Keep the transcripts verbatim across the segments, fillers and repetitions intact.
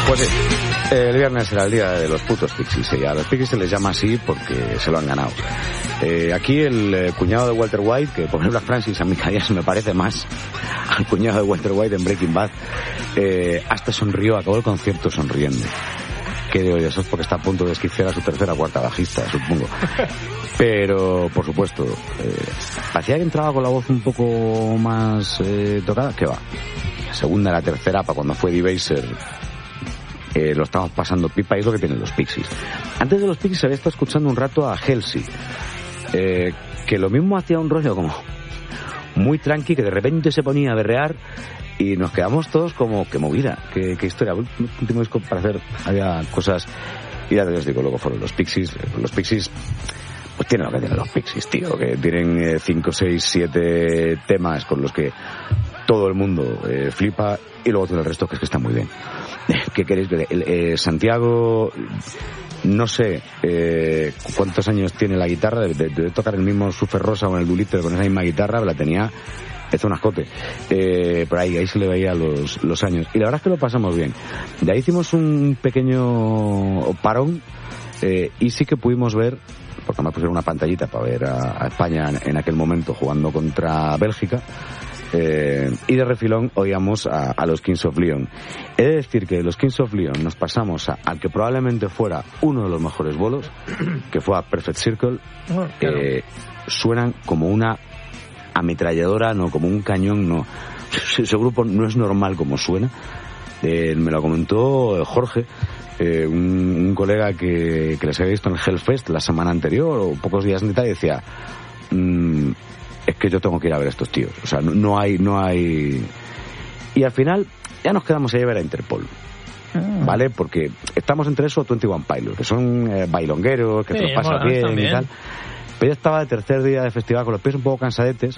Pues sí, el viernes era el día de los putos Pixies, y a los Pixies se les llama así porque se lo han ganado. Eh, aquí el eh, cuñado de Walter White, que por Black Francis a mí cada día se me parece más al cuñado de Walter White en Breaking Bad, eh, hasta sonrió, acabó el concierto sonriendo. Que de hoy eso es porque está a punto de esquiciar a su tercera o cuarta bajista, supongo. Pero, por supuesto, eh, parecía que entraba con la voz un poco más eh, tocada. ¿Qué va? La segunda, la tercera, para cuando fue Debaser, eh, lo estamos pasando pipa, y es lo que tienen los Pixies. Antes de los Pixies había estado escuchando un rato a Halsey, eh, que lo mismo hacía un rollo como muy tranqui, que de repente se ponía a berrear, y nos quedamos todos como, qué movida, qué, qué historia. El último disco para hacer había cosas, y ya te os digo, luego fueron los Pixies. Los Pixies pues tienen lo que tienen los Pixies, tío, que tienen cinco, seis, siete temas con los que todo el mundo eh, flipa, y luego todo el resto que es que está muy bien. ¿Qué queréis? El, eh, Santiago, no sé eh, cuántos años tiene la guitarra, de, de, de tocar el mismo Surfer Rosa o en el Duliter con esa misma guitarra, la tenía hecho un ascote, eh, por ahí, ahí se le veía los, los años, y la verdad es que lo pasamos bien. De ahí hicimos un pequeño parón, eh, y sí que pudimos ver, porque me pusieron una pantallita para ver a, a España en, en aquel momento jugando contra Bélgica, eh, y de refilón oíamos a, a los Kings of Leon. He de decir que de los Kings of Leon nos pasamos a, al que probablemente fuera uno de los mejores bolos, que fue a Perfect Circle. Oh, claro. eh, suenan como una ametralladora, no, como un cañón, no. Ese grupo no es normal como suena. Eh, me lo comentó Jorge, eh, un, un colega que, que les había visto en el Hellfest la semana anterior o pocos días antes, y decía, mmm, es que yo tengo que ir a ver a estos tíos. O sea, no, no hay, no hay. Y al final ya nos quedamos ahí a ver a Interpol. Ah. ¿Vale? Porque estamos entre eso o veintiuno Pilots, que son eh, bailongueros, que sí, te lo pasas bien también y tal. Pero yo estaba el tercer día de festival con los pies un poco cansadetes,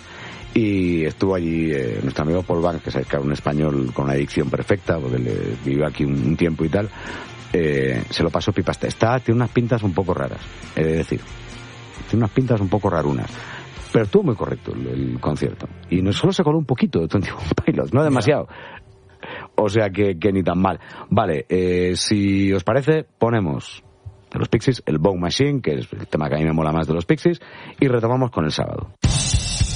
y estuvo allí eh, nuestro amigo Paul Banks, que es que era un español con una adicción perfecta, porque le vivió aquí un, un tiempo y tal. Eh, se lo pasó pipa. Está, tiene unas pintas un poco raras, he de decir. Tiene unas pintas un poco rarunas. Pero estuvo muy correcto el, el concierto. Y no solo se coló un poquito de veintiuno Pilots, no demasiado. O sea que, que ni tan mal. Vale, eh, si os parece, ponemos de los Pixies el Bone Machine, que es el tema que a mí me mola más de los Pixies, y retomamos con el sábado.